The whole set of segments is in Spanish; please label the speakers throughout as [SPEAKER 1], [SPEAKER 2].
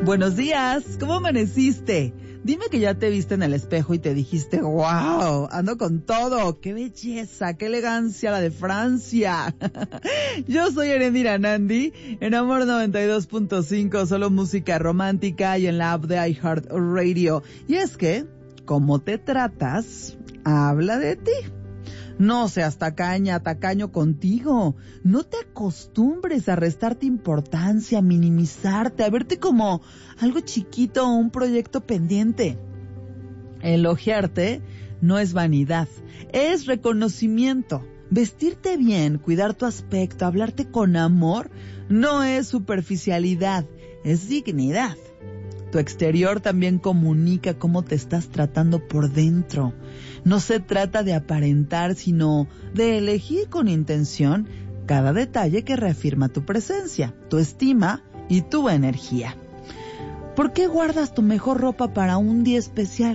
[SPEAKER 1] Buenos días, ¿cómo amaneciste? Dime que ya te viste en el espejo y te dijiste, wow, ando con todo, qué belleza, qué elegancia la de Francia. Yo soy Erendira Nandi, en Amor 92.5, solo música romántica y en la app de iHeartRadio. Y es que, cómo te tratas, habla de ti. No seas tacaño contigo. No te acostumbres a restarte importancia, a minimizarte, a verte como algo chiquito o un proyecto pendiente. Elogiarte no es vanidad, es reconocimiento. Vestirte bien, cuidar tu aspecto, hablarte con amor, no es superficialidad, es dignidad. Tu exterior también comunica cómo te estás tratando por dentro. No se trata de aparentar, sino de elegir con intención cada detalle que reafirma tu presencia, tu estima y tu energía. ¿Por qué guardas tu mejor ropa para un día especial?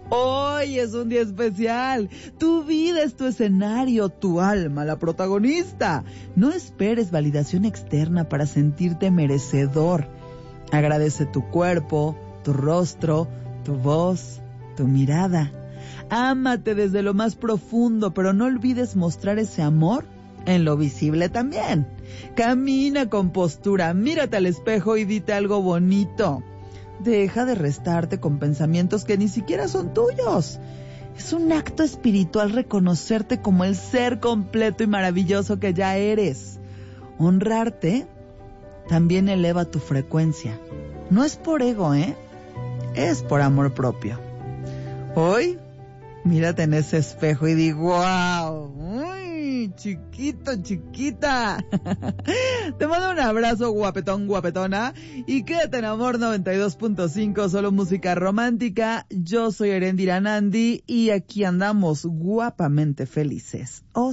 [SPEAKER 1] Hoy es un día especial. Tu vida es tu escenario, tu alma la protagonista. No esperes validación externa para sentirte merecedor. Agradece tu cuerpo, tu rostro, tu voz, tu mirada. Ámate desde lo más profundo, pero no olvides mostrar ese amor en lo visible también. Camina con postura, mírate al espejo y dite algo bonito. Deja de restarte con pensamientos que ni siquiera son tuyos. Es un acto espiritual reconocerte como el ser completo y maravilloso que ya eres. Honrarte también eleva tu frecuencia. No es por ego, es por amor propio. Hoy, mírate en ese espejo y di, wow, uy, chiquito, chiquita. Te mando un abrazo, guapetón, guapetona, y quédate en Amor 92.5, solo música romántica. Yo soy Erendira Nandi y aquí andamos guapamente felices.